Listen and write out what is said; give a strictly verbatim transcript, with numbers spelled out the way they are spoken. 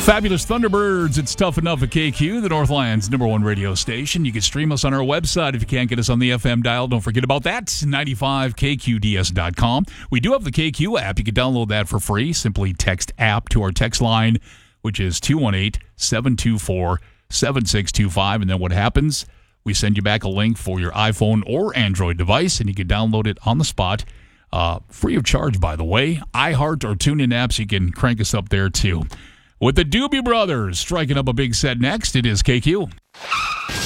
Fabulous Thunderbirds, it's tough enough at K Q, the Northland's number one radio station. You can stream us on our website if you can't get us on the F M dial. Don't forget about that, ninety-five K Q D S dot com. We do have the K Q app. You can download that for free. Simply text app to our text line, which is two one eight, seven two four, seven six two five. And then what happens? We send you back a link for your iPhone or Android device, and you can download it on the spot. Uh, free of charge, by the way. iHeart or TuneIn apps, you can crank us up there, too. With the Doobie Brothers striking up a big set next, it is K Q.